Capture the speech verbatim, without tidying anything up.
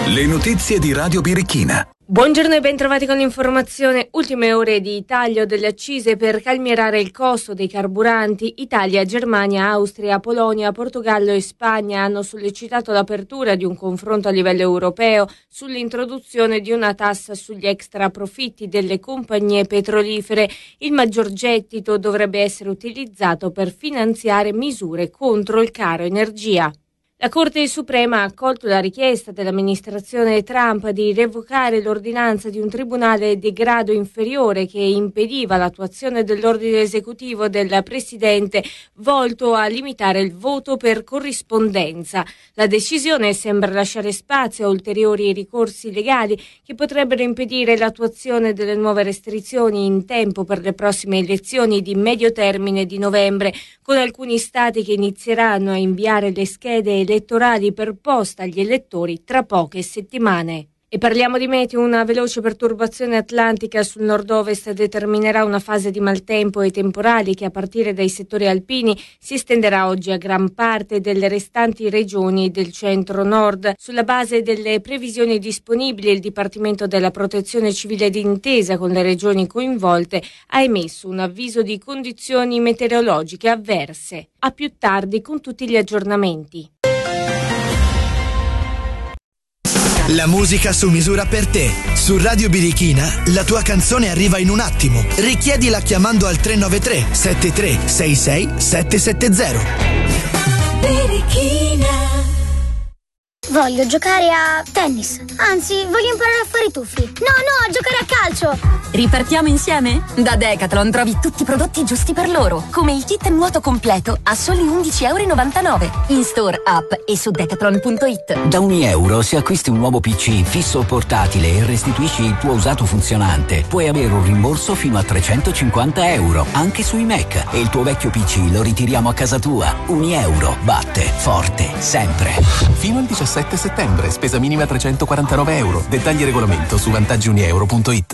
Le notizie di Radio Birichina. Buongiorno e ben trovati con l'informazione. Ultime ore di taglio delle accise per calmierare il costo dei carburanti. Italia, Germania, Austria, Polonia, Portogallo e Spagna hanno sollecitato l'apertura di un confronto a livello europeo sull'introduzione di una tassa sugli extra profitti delle compagnie petrolifere. Il maggior gettito dovrebbe essere utilizzato per finanziare misure contro il caro energia. La Corte Suprema ha accolto la richiesta dell'amministrazione Trump di revocare l'ordinanza di un tribunale di grado inferiore che impediva l'attuazione dell'ordine esecutivo del presidente volto a limitare il voto per corrispondenza. La decisione sembra lasciare spazio a ulteriori ricorsi legali che potrebbero impedire l'attuazione delle nuove restrizioni in tempo per le prossime elezioni di medio termine di novembre, con alcuni stati che inizieranno a inviare le schede elettorali per posta agli elettori tra poche settimane. E parliamo di meteo. Una veloce perturbazione atlantica sul nord-ovest determinerà una fase di maltempo e temporali che a partire dai settori alpini si estenderà oggi a gran parte delle restanti regioni del centro-nord. Sulla base delle previsioni disponibili, il Dipartimento della Protezione Civile d'intesa con le regioni coinvolte ha emesso un avviso di condizioni meteorologiche avverse. A più tardi con tutti gli aggiornamenti. La musica su misura per te. Su Radio Birichina la tua canzone arriva in un attimo. Richiedila chiamando al tre nove tre sette tre sei sei sette sette zero. Birichina. Voglio giocare a tennis. Anzi, voglio imparare a fare i tuffi. No, no, a giocare a calcio. Ripartiamo insieme? Da Decathlon trovi tutti i prodotti giusti per loro, come il kit nuoto completo a soli undici e novantanove euro. In store, app e su decathlon punto it. Da un euro, se acquisti un nuovo P C fisso o portatile e restituisci il tuo usato funzionante, puoi avere un rimborso fino a trecentocinquanta euro, anche sui Mac. E il tuo vecchio P C lo ritiriamo a casa tua. Un euro batte forte, sempre. Fino al diciassette settembre, spesa minima trecentoquarantanove euro. Dettagli e regolamento su vantaggi unieuro punto it.